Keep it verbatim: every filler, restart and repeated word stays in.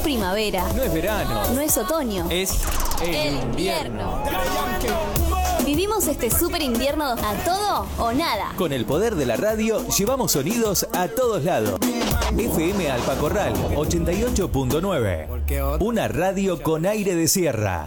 primavera. No es verano. No es otoño. Es el, el invierno. Vivimos este super invierno a todo o nada. Con el poder de la radio llevamos sonidos a todos lados. F M Alpacorral ochenta y ocho punto nueve. Una radio con aire de sierra.